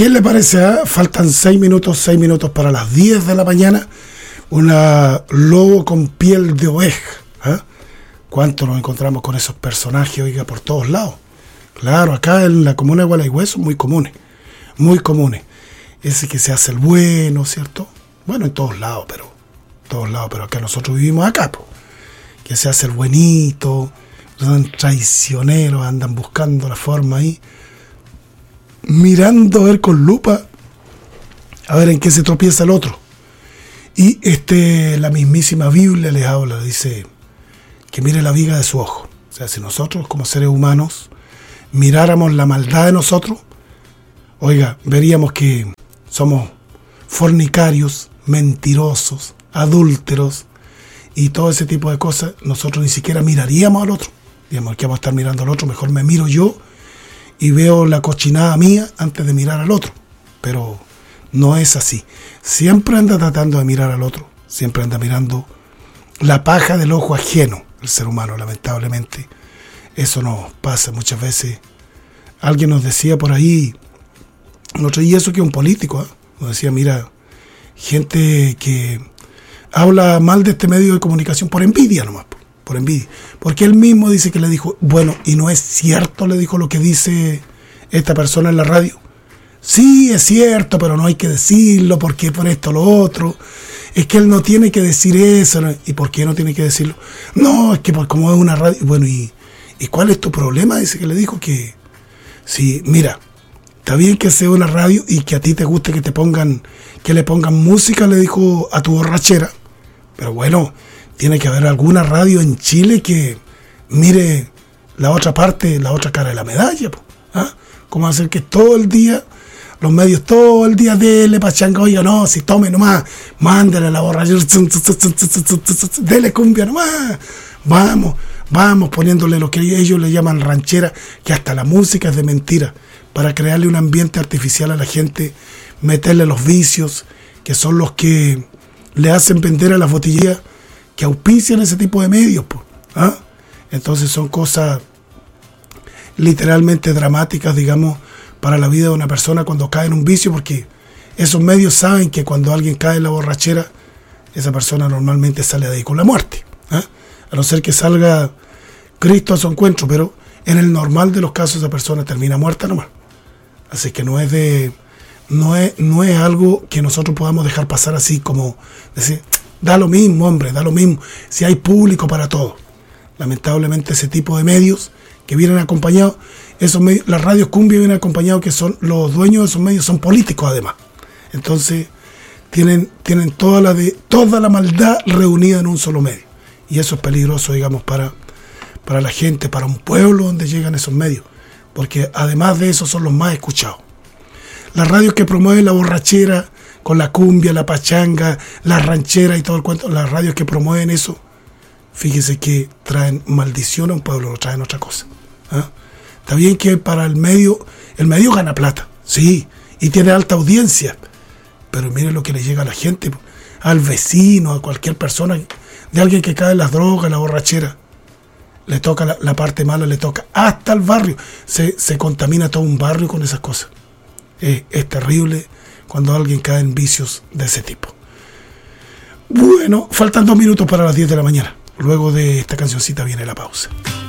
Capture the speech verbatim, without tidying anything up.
¿Qué le parece? Ah? Faltan seis minutos, seis minutos para las diez de la mañana. Una lobo con piel de oveja. ¿Ah? ¿Cuánto nos encontramos con esos personajes, oiga, por todos lados? Claro, acá en la comuna de Gualeguaychú muy comunes, muy comunes. Ese que se hace el bueno, ¿cierto? Bueno, en todos lados, pero todos lados, pero acá nosotros vivimos acá, po. Que se hace el buenito, son traicioneros, andan buscando la forma ahí, mirando a ver con lupa, a ver en qué se tropieza el otro. Y este, la mismísima Biblia les habla, dice que mire la viga de su ojo. O sea, si nosotros como seres humanos miráramos la maldad de nosotros, oiga, veríamos que somos fornicarios, mentirosos, adúlteros y todo ese tipo de cosas. Nosotros ni siquiera miraríamos al otro. Digamos, que vamos a estar mirando al otro, mejor me miro yo y veo la cochinada mía antes de mirar al otro. Pero no es así. Siempre anda tratando de mirar al otro, siempre anda mirando la paja del ojo ajeno, el ser humano, lamentablemente. Eso nos pasa muchas veces. Alguien nos decía por ahí, y eso que es un político, ¿eh? Nos decía, mira, gente que habla mal de este medio de comunicación por envidia nomás, por, por envidia. Porque él mismo dice que le dijo, bueno, y no es cierto, le dijo lo que dice esta persona en la radio. Sí, es cierto, pero no hay que decirlo, porque por esto, lo otro. Es que él no tiene que decir eso, ¿no? ¿Y por qué no tiene que decirlo? No, es que por como es una radio. Bueno, ¿y, ¿y cuál es tu problema? Dice que le dijo que, sí, mira, está bien que sea una radio y que a ti te guste que te pongan, que le pongan música, le dijo a tu borrachera. Pero bueno, tiene que haber alguna radio en Chile que mire la otra parte, la otra cara de la medalla, ¿ah? ¿Cómo hacer que todo el día, los medios todo el día dele pachanga, oiga, no, si tome nomás, mándale la borrachera, dele cumbia nomás, vamos, vamos poniéndole lo que ellos le llaman ranchera, que hasta la música es de mentira, para crearle un ambiente artificial a la gente, meterle los vicios, que son los que le hacen vender a las botillerías que auspician ese tipo de medios, ¿ah? Entonces son cosas literalmente dramáticas, digamos, para la vida de una persona cuando cae en un vicio, porque esos medios saben que cuando alguien cae en la borrachera, esa persona normalmente sale de ahí con la muerte, ¿ah? A no ser que salga Cristo a su encuentro, pero en el normal de los casos esa persona termina muerta nomás. Así que no es de no es, no es algo que nosotros podamos dejar pasar así como decir, da lo mismo, hombre, da lo mismo, si hay público para todo. Lamentablemente ese tipo de medios que vienen acompañados, esos medios, las radios cumbia vienen acompañados, que son los dueños de esos medios son políticos además. Entonces tienen, tienen toda la de, toda la maldad reunida en un solo medio. Y eso es peligroso, digamos, para, para la gente, para un pueblo donde llegan esos medios. Porque además de eso son los más escuchados. Las radios que promueven la borrachera con la cumbia, la pachanga, la ranchera y todo el cuento, las radios que promueven eso, fíjese que traen maldición a un pueblo, no traen otra cosa, ¿ah? Está bien que para el medio, el medio gana plata, sí, y tiene alta audiencia, pero mire lo que le llega a la gente, al vecino, a cualquier persona, de alguien que cae en las drogas, en la borrachera. Le toca la, la parte mala, le toca hasta el barrio. Se, se contamina todo un barrio con esas cosas. Es, es terrible cuando alguien cae en vicios de ese tipo. Bueno, faltan dos minutos para las diez de la mañana. Luego de esta cancioncita viene la pausa.